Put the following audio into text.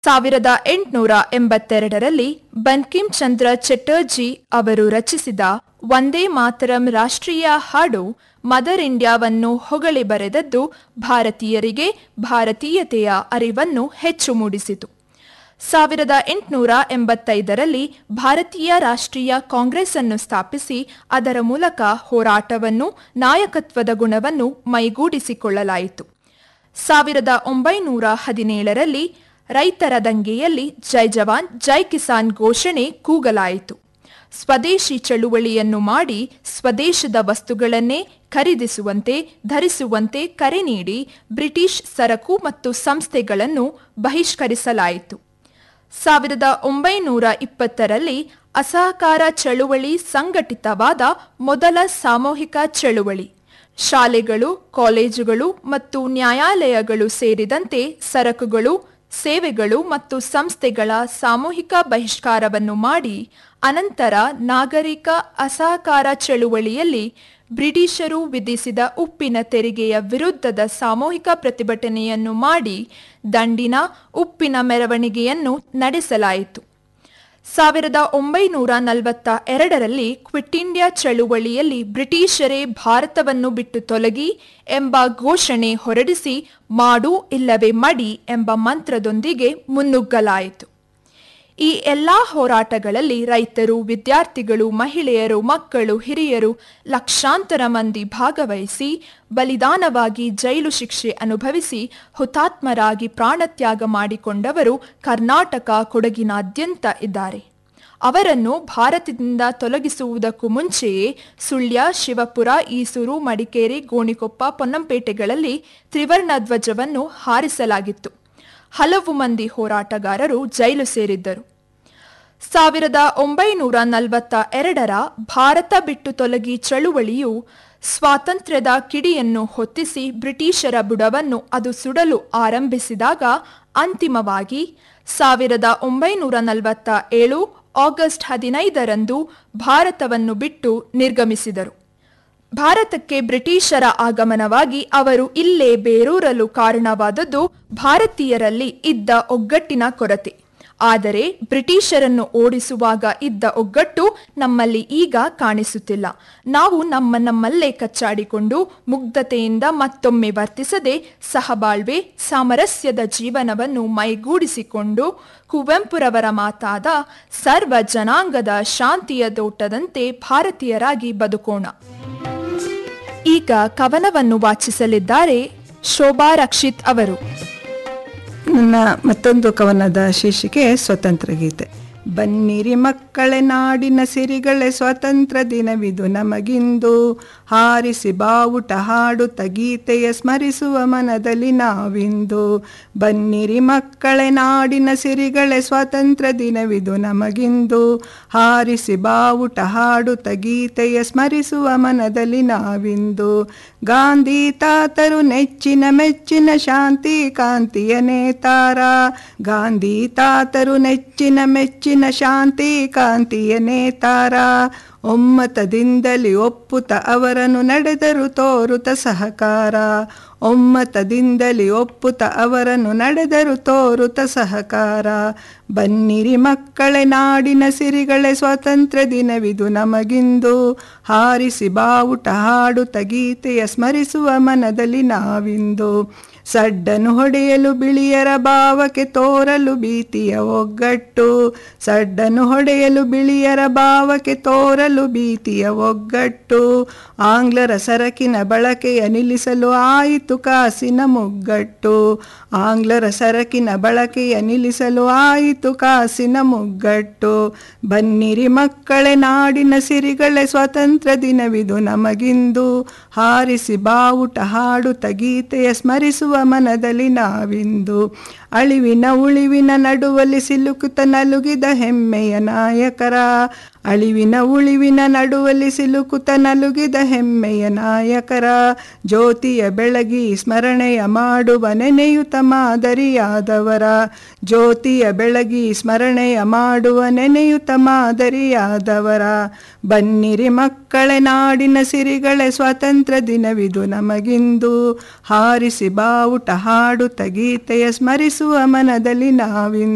1882ರಲ್ಲಿ ಬಂಕಿಂ ಚಂದ್ರ ಚಟರ್ಜಿ ಅವರು ರಚಿಸಿದ ವಂದೇ ಮಾತರಂ ರಾಷ್ಟ್ರೀಯ ಹಾಡು ಮದರ್ ಇಂಡಿಯಾವನ್ನು ಹೊಗಳಿ ಬರೆದದ್ದು ಭಾರತೀಯರಿಗೆ ಭಾರತೀಯತೆಯ ಅರಿವನ್ನು ಹೆಚ್ಚು ಮೂಡಿಸಿತು. 1885ರಲ್ಲಿ ಭಾರತೀಯ ರಾಷ್ಟ್ರೀಯ ಕಾಂಗ್ರೆಸ್ ಅನ್ನು ಸ್ಥಾಪಿಸಿ ಅದರ ಮೂಲಕ ಹೋರಾಟವನ್ನು ನಾಯಕತ್ವದ ಗುಣವನ್ನು ಮೈಗೂಡಿಸಿಕೊಳ್ಳಲಾಯಿತು. 1917ರಲ್ಲಿ ರೈತರ ದಂಗೆಯಲ್ಲಿ ಜೈ ಜವಾನ್ ಜೈ ಕಿಸಾನ್ ಘೋಷಣೆ ಕೂಗಲಾಯಿತು. ಸ್ವದೇಶಿ ಚಳುವಳಿಯನ್ನು ಮಾಡಿ ಸ್ವದೇಶದ ವಸ್ತುಗಳನ್ನೇ ಖರೀದಿಸುವಂತೆ ಧರಿಸುವಂತೆ ಕರೆ ನೀಡಿ ಬ್ರಿಟಿಷ್ ಸರಕು ಮತ್ತು ಸಂಸ್ಥೆಗಳನ್ನು ಬಹಿಷ್ಕರಿಸಲಾಯಿತು. 1920ರಲ್ಲಿ ಅಸಹಕಾರ ಚಳುವಳಿ ಸಂಘಟಿತವಾದ ಮೊದಲ ಸಾಮೂಹಿಕ ಚಳುವಳಿ. ಶಾಲೆಗಳು, ಕಾಲೇಜುಗಳು ಮತ್ತು ನ್ಯಾಯಾಲಯಗಳು ಸೇರಿದಂತೆ ಸರಕುಗಳು, ಸೇವೆಗಳು ಮತ್ತು ಸಂಸ್ಥೆಗಳ ಸಾಮೂಹಿಕ ಬಹಿಷ್ಕಾರವನ್ನು ಮಾಡಿ ಅನಂತರ ನಾಗರಿಕ ಅಸಹಕಾರ ಚಳುವಳಿಯಲ್ಲಿ ಬ್ರಿಟಿಷರು ವಿಧಿಸಿದ ಉಪ್ಪಿನ ತೆರಿಗೆಯ ವಿರುದ್ಧದ ಸಾಮೂಹಿಕ ಪ್ರತಿಭಟನೆಯನ್ನು ಮಾಡಿ ದಂಡಿನ ಉಪ್ಪಿನ ಮೆರವಣಿಗೆಯನ್ನು ನಡೆಸಲಾಯಿತು. 1942ರಲ್ಲಿ ಕ್ವಿಟ್ ಇಂಡಿಯಾ ಚಳುವಳಿಯಲ್ಲಿ ಬ್ರಿಟಿಷರೇ ಭಾರತವನ್ನು ಬಿಟ್ಟು ತೊಲಗಿ ಎಂಬ ಘೋಷಣೆ ಹೊರಡಿಸಿ ಮಾಡು ಇಲ್ಲವೇ ಮಡಿ ಎಂಬ ಮಂತ್ರದೊಂದಿಗೆ ಮುನ್ನುಗ್ಗಲಾಯಿತು. ಈ ಎಲ್ಲಾ ಹೋರಾಟಗಳಲ್ಲಿ ರೈತರು, ವಿದ್ಯಾರ್ಥಿಗಳು, ಮಹಿಳೆಯರು, ಮಕ್ಕಳು, ಹಿರಿಯರು ಲಕ್ಷಾಂತರ ಮಂದಿ ಭಾಗವಹಿಸಿ ಬಲಿದಾನವಾಗಿ ಜೈಲು ಶಿಕ್ಷೆ ಅನುಭವಿಸಿ ಹುತಾತ್ಮರಾಗಿ ಪ್ರಾಣತ್ಯಾಗ ಮಾಡಿಕೊಂಡವರು ಕರ್ನಾಟಕ, ಕೊಡಗಿನಾದ್ಯಂತ ಇದ್ದಾರೆ. ಅವರನ್ನು ಭಾರತದಿಂದ ತೊಲಗಿಸುವುದಕ್ಕೂ ಮುಂಚೆಯೇ ಸುಳ್ಯ, ಶಿವಪುರ, ಈಸೂರು, ಮಡಿಕೇರಿ, ಗೋಣಿಕೊಪ್ಪ, ಪೊನ್ನಂಪೇಟೆಗಳಲ್ಲಿ ತ್ರಿವರ್ಣ ಧ್ವಜವನ್ನು ಹಾರಿಸಲಾಗಿತ್ತು. ಹಲವು ಮಂದಿ ಹೋರಾಟಗಾರರು ಜೈಲು ಸೇರಿದ್ದರು. 1942ರ ಭಾರತ ಬಿಟ್ಟು ತೊಲಗಿ ಚಳುವಳಿಯು ಸ್ವಾತಂತ್ರ್ಯದ ಕಿಡಿಯನ್ನು ಹೊತ್ತಿಸಿ ಬ್ರಿಟಿಷರ ಬುಡವನ್ನು ಅದು ಸುಡಲು ಆರಂಭಿಸಿದಾಗ ಅಂತಿಮವಾಗಿ 1947 ಆಗಸ್ಟ್ 15ರಂದು ಭಾರತವನ್ನು ಬಿಟ್ಟು ನಿರ್ಗಮಿಸಿದರು. ಭಾರತಕ್ಕೆ ಬ್ರಿಟಿಷರ ಆಗಮನವಾಗಿ ಅವರು ಇಲ್ಲೇ ಬೇರೂರಲು ಕಾರಣವಾದದ್ದು ಭಾರತೀಯರಲ್ಲಿ ಇದ್ದ ಒಗ್ಗಟ್ಟಿನ ಕೊರತೆ. ಆದರೆ ಬ್ರಿಟಿಷರನ್ನು ಓಡಿಸುವಾಗ ಇದ್ದ ಒಗ್ಗಟ್ಟು ನಮ್ಮಲ್ಲಿ ಈಗ ಕಾಣಿಸುತ್ತಿಲ್ಲ. ನಾವು ನಮ್ಮಲ್ಲೇ ಕಚ್ಚಾಡಿಕೊಂಡು ಮುಗ್ಧತೆಯಿಂದ ಮತ್ತೊಮ್ಮೆ ವರ್ತಿಸದೆ ಸಹಬಾಳ್ವೆ, ಸಾಮರಸ್ಯದ ಜೀವನವನ್ನು ಮೈಗೂಡಿಸಿಕೊಂಡು ಕುವೆಂಪುರವರ ಮಾತಾದ ಸರ್ವ ಜನಾಂಗದ ಶಾಂತಿಯ ತೋಟದಂತೆ ಭಾರತೀಯರಾಗಿ ಬದುಕೋಣ. ಈಗ ಕವನವನ್ನು ವಾಚಿಸಲಿದ್ದಾರೆ ಶೋಭಾ ರಕ್ಷಿತ್ ಅವರು. ನನ್ನ ಮತ್ತೊಂದು ಕವನದ ಶೀರ್ಷಿಕೆ ಸ್ವತಂತ್ರ ಗೀತೆ. ಬನ್ನಿರಿ ಮಕ್ಕಳೇ ನಾಡಿನ ಸಿರಿಗಳೇ, ಸ್ವತಂತ್ರ ದಿನವಿದು ನಮಗಿಂದು. ಹಾರಿಸಿ ಬಾವುಟ ಹಾಡುತ್ತ ಗೀತೆಯ ಸ್ಮರಿಸುವ ಮನದಲ್ಲಿ ನಾವಿಂದು. ಬನ್ನಿರಿ ಮಕ್ಕಳೇ ನಾಡಿನ ಸಿರಿಗಳೇ, ಸ್ವತಂತ್ರ ದಿನವಿದು ನಮಗಿಂದು. ಹಾರಿಸಿ ಬಾವುಟ ಹಾಡುತ್ತ ಗೀತೆಯ ಸ್ಮರಿಸುವ ಮನದಲ್ಲಿ ನಾವಿಂದು. ಗಾಂಧಿ ತಾತರು ನೆಚ್ಚಿನ ಮೆಚ್ಚಿನ ಶಾಂತಿ ಕಾಂತಿಯ ನೇತಾರ. ಗಾಂಧಿ ತಾತರು ನೆಚ್ಚಿನ ಮೆಚ್ಚಿನ ಶಾಂತಿ ಕಾಂತಿಯ ನೇತಾರ. ಒಮ್ಮತದಿಂದಲೇ ಒಪ್ಪುತ್ತ ಅವರನ್ನು ನಡೆದರು ತೋರುತ್ತ ಸಹಕಾರ. ಒಮ್ಮತದಿಂದಲೇ ಒಪ್ಪುತ್ತ ಅವರನ್ನು ನಡೆದರು ತೋರುತ್ತ ಸಹಕಾರ. ಬನ್ನಿರಿ ಮಕ್ಕಳೇ ನಾಡಿನ ಸಿರಿಗಳೇ, ಸ್ವತಂತ್ರ ದಿನವಿದು ನಮಗಿಂದು. ಹಾರಿಸಿ ಬಾವುಟ ಹಾಡುತ್ತ ಗೀತೆಯ ಸ್ಮರಿಸುವ ಮನದಲ್ಲಿ ನಾವಿಂದು. ಸಡ್ಡನ್ನು ಹೊಡೆಯಲು ಬಿಳಿಯರ ಭಾವಕ್ಕೆ ತೋರಲು ಭೀತಿಯ ಒಗ್ಗಟ್ಟು. ಸಡ್ಡನ್ನು ಹೊಡೆಯಲು ಬಿಳಿಯರ ಭಾವಕ್ಕೆ ತೋರಲು ಭೀತಿಯ ಒಗ್ಗಟ್ಟು. ಆಂಗ್ಲರ ಸರಕಿನ ಬಳಕೆಯ ನಿಲ್ಲಿಸಲು ಆಯಿತು ಕಾಸಿನ ಮುಗ್ಗಟ್ಟು. ಆಂಗ್ಲರ ಸರಕಿನ ಬಳಕೆಯ ನಿಲ್ಲಿಸಲು ಆಯಿತು ಕಾಸಿನ ಮುಗ್ಗಟ್ಟು. ಬನ್ನಿರಿ ಮಕ್ಕಳೇ ನಾಡಿನ ಸಿರಿಗಳೇ, ಸ್ವತಂತ್ರ ದಿನವಿದು ನಮಗಿಂದು. ಹಾರಿಸಿ ಬಾವುಟ ಹಾಡುತ್ತ ಗೀತೆಯ ಸ್ಮರಿಸುವ ಮನದಲ್ಲಿ ನಾವಿಂದು. ಅಳಿವಿನ ಉಳಿವಿನ ನಡುವಲ್ಲಿ ಸಿಲುಕುತ್ತ ನಲುಗಿದ ಹೆಮ್ಮೆಯ ನಾಯಕರ. ಅಳಿವಿನ ಉಳಿವಿನ ನಡುವಲ್ಲಿ ಸಿಲುಕುತ್ತ ನಲುಗಿದ ಹೆಮ್ಮೆಯ ನಾಯಕರ. ಜ್ಯೋತಿಯ ಬೆಳಗಿ ಸ್ಮರಣೆಯ ಮಾಡುವ ನೆನೆಯುತ್ತ ಮಾದರಿಯಾದವರ. ಜ್ಯೋತಿಯ ಬೆಳಗಿ ಸ್ಮರಣೆಯ ಮಾಡುವ ನೆನೆಯುತ್ತ ಮಾದರಿಯಾದವರ. ಬನ್ನಿರಿ ಮಕ್ಕಳೇ ನಾಡಿನ ಸಿರಿಗಳೇ, ಸ್ವತಂತ್ರ ದಿನವಿದು ನಮಗಿಂದು. ಹಾರಿಸಿ ಬಾವುಟ ಹಾಡುತ್ತ ಗೀತೆಯ ಸ್ಮರಿಸುವ ಮನದಲ್ಲಿ ನಾವಿಂದು.